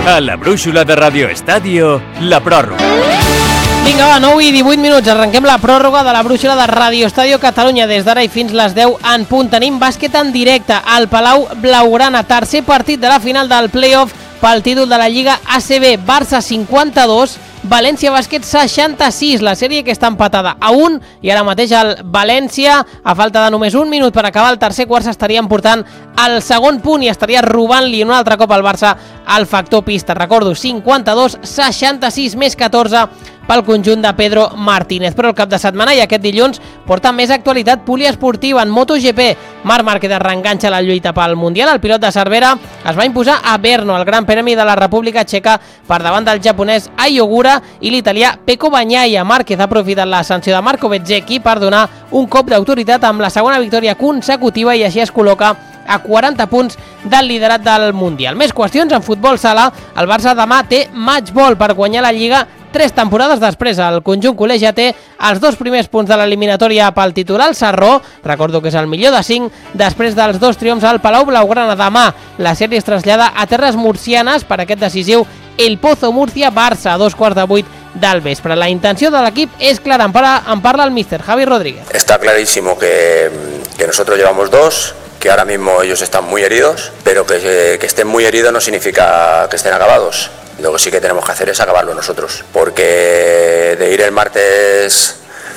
A la brúixola de Radio Estadio, la pròrroga. Vinga, va, 9 i 18 minuts. Arrenquem la pròrroga de la brúixola de Radio Estadio Catalunya. Des d'ara i fins les 10 en punt. Tenim bàsquet en directe al Palau Blaugrana. Tercer partit de la final del play-off pel títol de la Lliga ACB. Barça 52, València Bàsquet 66, la sèrie que està empatada a 1 i ara mateix el València, a falta de només un minut per acabar el tercer quart, s'estaria emportant el segon punt i estaria robant-li un altre cop al Barça el factor pista. Recordo, 52, 66 més 14 pel conjunt de Pedro Martínez. Però el cap de setmana i aquest dilluns porta més actualitat poliesportiva en MotoGP. Marc Márquez reenganxa la lluita pel Mundial. El pilot de Cervera es va imposar a Brno, el Gran Premi de la República Txeca, per davant del japonès Ayogura i l'italià Pecco Bagnaia. Márquez ha aprofitat la sanció de Marco Bezzecchi per donar un cop d'autoritat amb la segona victòria consecutiva i així es col·loca a 40 punts del liderat del Mundial. Més qüestions en futbol sala. El Barça demà té match ball per guanyar la Lliga 3 temporades després. El conjunt culer ja té els 2 primers punts de l'eliminatòria pel titular, el Sarró, recordo que és el millor de 5, després dels 2 triomfs al Palau Blaugrana. Demà la sèrie es trasllada a terres murcianes per aquest decisiu El Pozo Murcia-Barça a 2:15 del vespre. La intenció de l'equip és clara, en parla el míster Javi Rodríguez. Está clarísimo que nosotros llevamos 2, que ahora mismo ellos están muy heridos, pero que estén muy heridos no significa que estén acabados. Lo que sí que tenemos que hacer es acabarlo nosotros, porque de ir el martes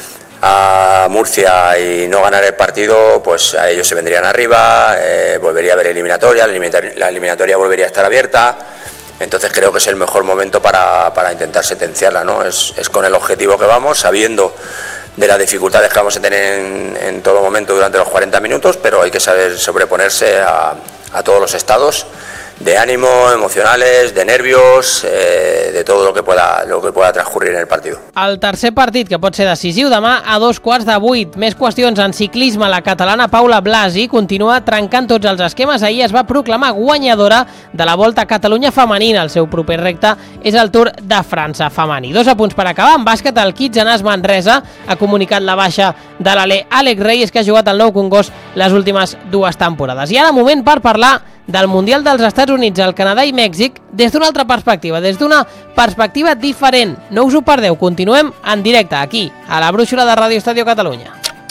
a Murcia y no ganar el partido, pues a ellos se vendrían arriba, volvería a haber eliminatoria, la eliminatoria volvería a estar abierta. Entonces creo que es el mejor momento para intentar sentenciarla, ¿no? Es con el objetivo que vamos, sabiendo de las dificultades que vamos a tener en todo momento durante los 40 minutos, pero hay que saber sobreponerse a todos los estados de ánimo, emocionales, de nervios, de todo lo que pueda transcurrir en el partido. El tercer partit, que pot ser decisiu, demà a 7:15. Més qüestions en ciclisme. La catalana Paula Blasi continua trencant tots els esquemes. Ahir es va proclamar guanyadora de la Volta a Catalunya femenina. El seu proper repte és el Tour de França femení. 2 apunts per acabar. En bàsquet, el Kitsanàs Manresa ha comunicat la baixa de l'alè Àlex Reyes, que ha jugat al Nou Congost les últimes 2 temporades. I ara moment per parlar del Mundial dels Estats Units, el Canadà i Mèxic des d'una altra perspectiva, des d'una perspectiva diferent. No us ho perdeu, continuem en directe aquí, a la brúixola de Radio Estadio Catalunya.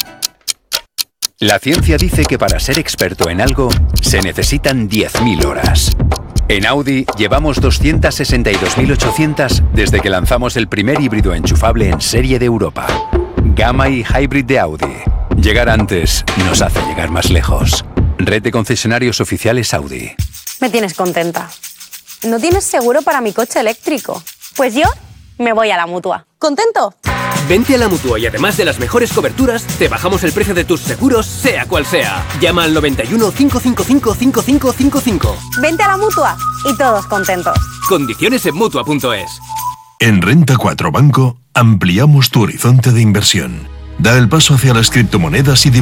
La ciencia dice que para ser experto en algo se necesitan 10.000 horas. En Audi llevamos 262.800 desde que lanzamos el primer híbrido enchufable en serie de Europa. Gamma y Hybrid de Audi. Llegar antes nos hace llegar más lejos. Red de concesionarios oficiales Audi. Me tienes contenta. ¿No tienes seguro para mi coche eléctrico? Pues yo me voy a la Mutua. ¿Contento? Vente a la Mutua y además de las mejores coberturas, te bajamos el precio de tus seguros, sea cual sea. Llama al 91 555 5555. Vente a la Mutua y todos contentos. Condiciones en Mutua.es. En Renta 4 Banco ampliamos tu horizonte de inversión. Da el paso hacia las criptomonedas y